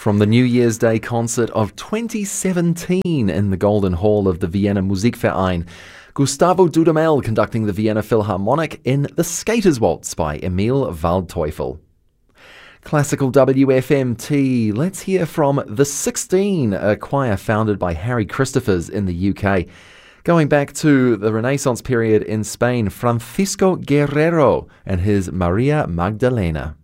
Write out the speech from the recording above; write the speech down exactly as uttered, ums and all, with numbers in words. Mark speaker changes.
Speaker 1: From the New Year's Day concert of twenty seventeen in the Golden Hall of the Vienna Musikverein, Gustavo Dudamel conducting the Vienna Philharmonic in The Skater's Waltz by Emil Waldteufel. Classical W F M T, let's hear from The Sixteen, a choir founded by Harry Christophers in the U K. Going back to the Renaissance period in Spain, Francisco Guerrero and his Maria Magdalena.